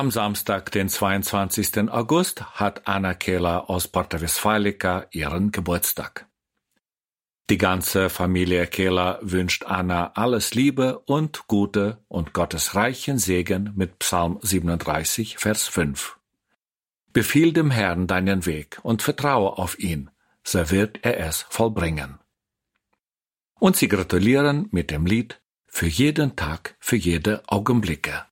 Am Samstag, den 22. August, hat Anna Kehler aus Porta Westfalica ihren Geburtstag. Die ganze Familie Kehler wünscht Anna alles Liebe und Gute und Gottes reichen Segen mit Psalm 37, Vers 5. Befiehl dem Herrn deinen Weg und vertraue auf ihn, so wird er es vollbringen. Und sie gratulieren mit dem Lied Für jeden Tag, für jede Augenblicke.